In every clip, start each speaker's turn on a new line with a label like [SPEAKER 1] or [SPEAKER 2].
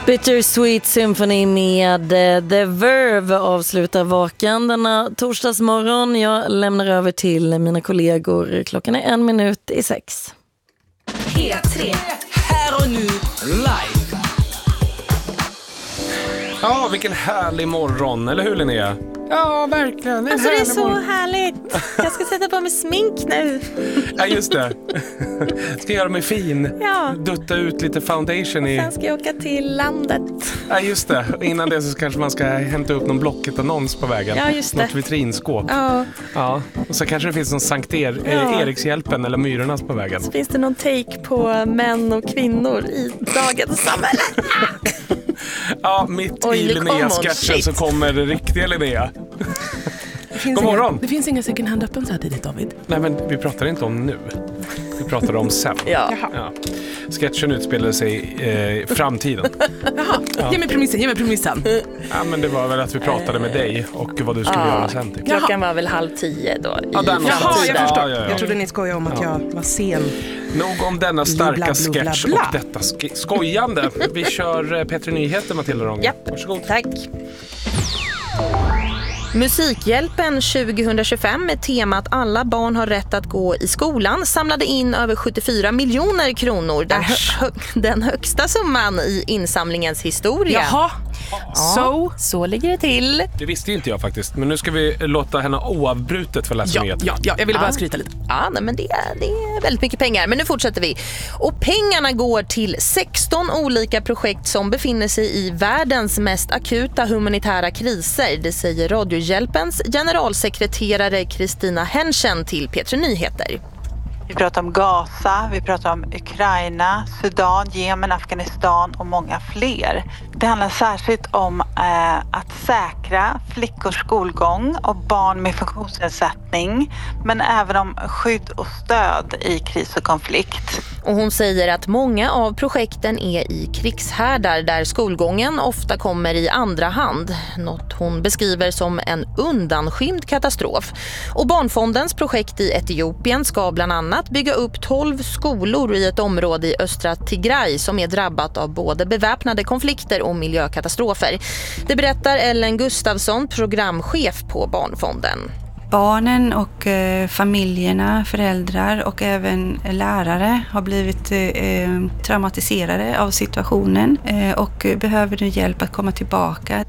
[SPEAKER 1] Bittersweet Symphony med The Verve avslutar Vaken denna torsdagsmorgon. Jag lämnar över till mina kollegor. Klockan är 5:01.
[SPEAKER 2] P3. Här och nu live.
[SPEAKER 3] Ja, vilken härlig morgon, eller hur Linnea? Ja, verkligen.
[SPEAKER 1] Alltså det är så härligt. Jag ska sätta på mig smink nu.
[SPEAKER 3] Ja, just det. Ska göra mig fin.
[SPEAKER 1] Ja.
[SPEAKER 3] Dutta ut lite foundation i...
[SPEAKER 1] Sen ska jag åka till landet.
[SPEAKER 3] Ja, just det. Innan det så kanske man ska hämta upp någon Blocket-annons på vägen.
[SPEAKER 1] Ja, just det.
[SPEAKER 3] Något vitrinskåp.
[SPEAKER 1] Ja.
[SPEAKER 3] Ja. Och så kanske det finns någon Sankt Erikshjälpen eller Myrornas på vägen.
[SPEAKER 1] Så finns det någon take på män och kvinnor i dagens samhälle.
[SPEAKER 3] Ja, mitt i Linnea-sketchen så kommer det riktiga Linnea. God morgon!
[SPEAKER 2] Det finns inga second hand öppen så här tidigt, David.
[SPEAKER 3] Nej, men vi pratar inte om nu. Vi pratar om sen.
[SPEAKER 1] Ja.
[SPEAKER 3] Sketchen utspelade sig i framtiden.
[SPEAKER 2] Jaha, ja. Ge mig premissen.
[SPEAKER 3] Ja, men det var väl att vi pratade med dig och vad du skulle göra sen. Typ.
[SPEAKER 1] Klockan var väl 9:30 då.
[SPEAKER 3] Ja,
[SPEAKER 2] Jaha, jag förstår.
[SPEAKER 3] Ja.
[SPEAKER 2] Jag trodde ni skojade om att jag var sen.
[SPEAKER 3] Nog om denna starka sketch
[SPEAKER 2] bla.
[SPEAKER 3] och detta skojande. Vi kör P3 Nyheter, Matilda Ronge.
[SPEAKER 1] Ja,
[SPEAKER 3] varsågod.
[SPEAKER 1] Tack. Musikhjälpen 2025 med temat alla barn har rätt att gå i skolan samlade in över 74 miljoner kronor. Den högsta summan i insamlingens historia.
[SPEAKER 2] Jaha,
[SPEAKER 1] så ligger det till.
[SPEAKER 3] Det visste inte jag faktiskt, men nu ska vi låta henne oavbrutet få läsa nyheter.
[SPEAKER 2] Ja, jag ville bara skryta lite.
[SPEAKER 1] Ja, men det är väldigt mycket pengar. Men nu fortsätter vi. Och pengarna går till 16 olika projekt som befinner sig i världens mest akuta humanitära kriser. Det säger Radiohjälpens generalsekreterare Kristina Henschen till P3 Nyheter.
[SPEAKER 4] Vi pratar om Gaza, vi pratar om Ukraina, Sudan, Jemen, Afghanistan och många fler. Det handlar särskilt om att säkra flickors skolgång och barn med funktionsnedsättning, men även om skydd och stöd i kris och konflikt.
[SPEAKER 1] Och hon säger att många av projekten är i krigshärdar där skolgången ofta kommer i andra hand. Något hon beskriver som en undanskymd katastrof. Och Barnfondens projekt i Etiopien ska bland annat bygga upp 12 skolor i ett område i östra Tigray som är drabbat av både beväpnade konflikter och miljökatastrofer. Det berättar Ellen Gustafsson, programchef på Barnfonden.
[SPEAKER 5] Barnen och familjerna, föräldrar och även lärare har blivit traumatiserade av situationen och behöver nu hjälp att komma tillbaka.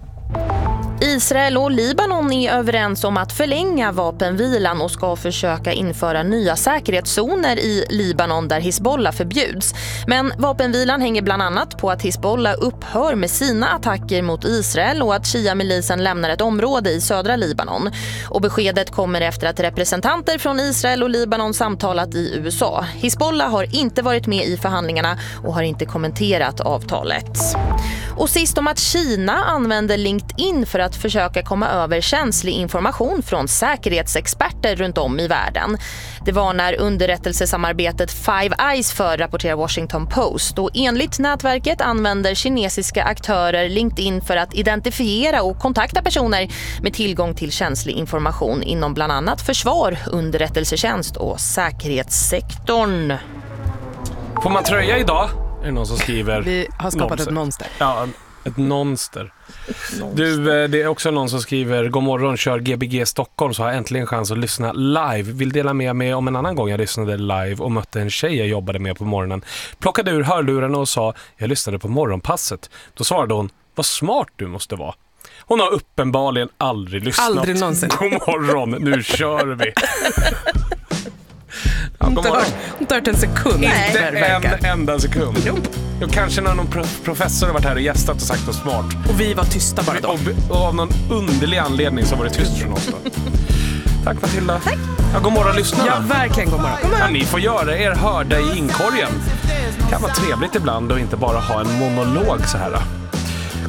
[SPEAKER 1] Israel och Libanon är överens om att förlänga vapenvilan och ska försöka införa nya säkerhetszoner i Libanon där Hizbollah förbjuds. Men vapenvilan hänger bland annat på att Hizbollah upphör med sina attacker mot Israel och att Shia-milisen lämnar ett område i södra Libanon. Och beskedet kommer efter att representanter från Israel och Libanon samtalat i USA. Hizbollah har inte varit med i förhandlingarna och har inte kommenterat avtalet. Och sist om att Kina använder LinkedIn för att försöka komma över känslig information från säkerhetsexperter runt om i världen. Det var när underrättelsesamarbetet Five Eyes för, rapporterar Washington Post. Och enligt nätverket använder kinesiska aktörer LinkedIn för att identifiera och kontakta personer med tillgång till känslig information inom bland annat försvar, underrättelsetjänst och säkerhetssektorn.
[SPEAKER 3] Får man tröja idag? Är det någon som skriver?
[SPEAKER 2] Vi har skapat ett monster.
[SPEAKER 3] Ja, ett monster. Du, det är också någon som skriver: god morgon, kör Gbg Stockholm så har jag äntligen chans att lyssna live. Vill dela med mig om en annan gång jag lyssnade live och mötte en tjej jag jobbade med på morgonen. Plockade ur hörlurarna och sa: jag lyssnade på morgonpasset. Då svarade hon: vad smart du måste vara. Hon har uppenbarligen aldrig lyssnat.
[SPEAKER 2] Aldrig någonsin.
[SPEAKER 3] God morgon, nu kör vi. Ja,
[SPEAKER 2] Hon har inte hört en sekund.
[SPEAKER 3] Inte en enda sekund. Jo, kanske när någon professor har varit här och gästat och sagt något smart.
[SPEAKER 2] Och vi var tysta bara då.
[SPEAKER 3] Och av någon underlig anledning så var det tyst från oss då. Tack Matilda.
[SPEAKER 1] Tack.
[SPEAKER 3] Ja, god morgon lyssnarna.
[SPEAKER 2] Ja, verkligen god morgon.
[SPEAKER 3] Ja, ni får göra er hörda i inkorgen. Det kan vara trevligt ibland och inte bara ha en monolog så här.